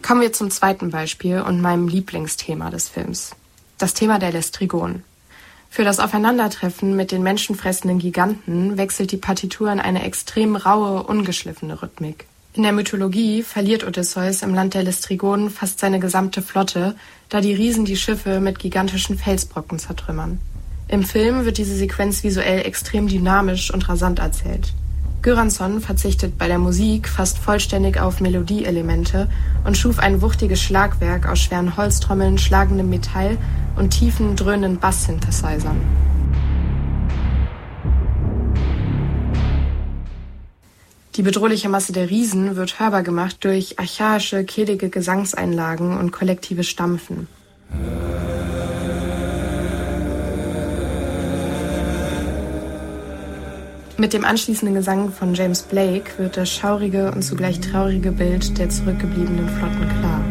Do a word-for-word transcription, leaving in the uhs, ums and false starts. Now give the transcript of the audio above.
Kommen wir zum zweiten Beispiel und meinem Lieblingsthema des Films. Das Thema der Lästrigonen. Für das Aufeinandertreffen mit den menschenfressenden Giganten wechselt die Partitur in eine extrem raue, ungeschliffene Rhythmik. In der Mythologie verliert Odysseus im Land der Lästrigonen fast seine gesamte Flotte, da die Riesen die Schiffe mit gigantischen Felsbrocken zertrümmern. Im Film wird diese Sequenz visuell extrem dynamisch und rasant erzählt. Göransson verzichtet bei der Musik fast vollständig auf Melodieelemente und schuf ein wuchtiges Schlagwerk aus schweren Holztrommeln, schlagendem Metall und tiefen, dröhnenden Bass-Synthesizern. Die bedrohliche Masse der Riesen wird hörbar gemacht durch archaische, kehlige Gesangseinlagen und kollektives Stampfen. Mit dem anschließenden Gesang von James Blake wird das schaurige und zugleich traurige Bild der zurückgebliebenen Flotten klar.